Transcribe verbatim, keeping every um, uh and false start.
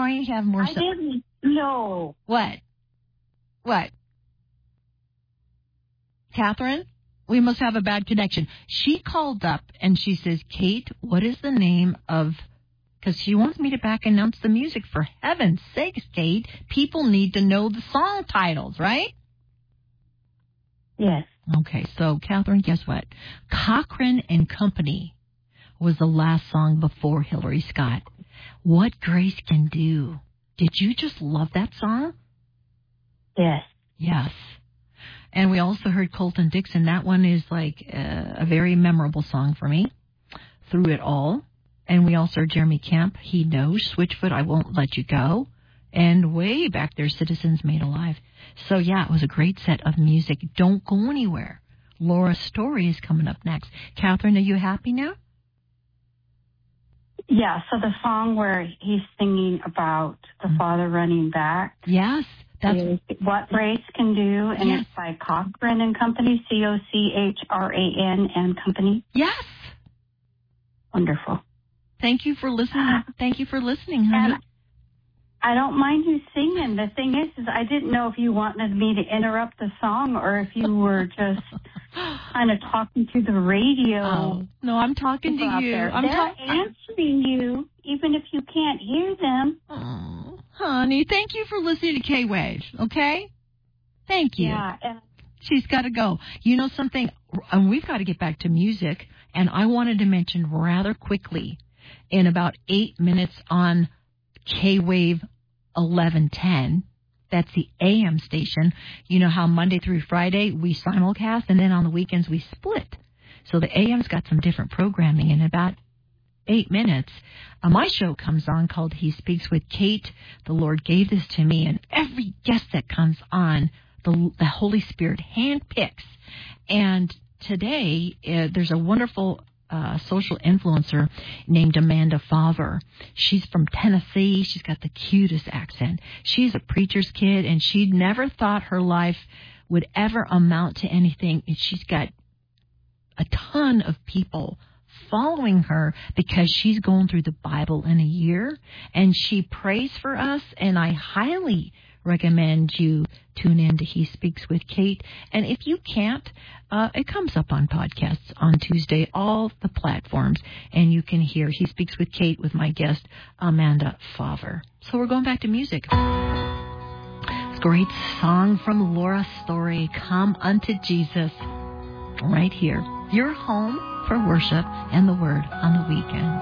going to have more... I so- didn't know. What? What? Catherine? We must have a bad connection. She called up and she says, Kate, what is the name of... Because she wants me to back announce the music. For heaven's sakes, Kate, people need to know the song titles, right? Yes. Okay, so, Catherine, guess what? Cochran and Company was the last song before Hillary Scott. What Grace Can Do. Did you just love that song? Yes. Yes. And we also heard Colton Dixon. That one is like a, a very memorable song for me. Through It All. And we also heard Jeremy Camp. He Knows. Switchfoot, I Won't Let You Go. And way back there, Citizens Made Alive. So, yeah, it was a great set of music. Don't go anywhere. Laura's Story is coming up next. Catherine, are you happy now? Yeah, so the song where he's singing about the mm-hmm. father running back. Yes. That's What Grace Can Do, and yes. It's by Cochran and Company, C O C H R A N and Company. Yes. Wonderful. Thank you for listening. Thank you for listening, honey. And I don't mind you singing. The thing is, is I didn't know if you wanted me to interrupt the song or if you were just kind of talking to the radio. Oh, no, I'm talking to you. There. I'm They're ta- answering you, even if you can't hear them. Oh, honey, thank you for listening to K-Wave, okay? Thank you. Yeah. And- She's got to go. You know something? And we've got to get back to music, and I wanted to mention rather quickly, in about eight minutes on K-Wave eleven ten, that's the A M station. You know how Monday through Friday we simulcast, and then on the weekends we split. So the A M's got some different programming. In about eight minutes, uh, my show comes on called He Speaks with Kate. The Lord gave this to me, and every guest that comes on, the, the Holy Spirit handpicks. And today, uh, there's a wonderful Uh, social influencer named Amanda Favre. She's from Tennessee. She's got the cutest accent. She's a preacher's kid, and she never thought her life would ever amount to anything. And she's got a ton of people following her because she's going through the Bible in a year, and she prays for us, and I highly recommend you tune in to He Speaks with Kate. And if you can't, uh, it comes up on podcasts on Tuesday, all the platforms, and you can hear He Speaks with Kate with my guest, Amanda Favre. So we're going back to music. It's a great song from Laura's Story, Come Unto Jesus, right here. Your home for worship and the Word on the weekend.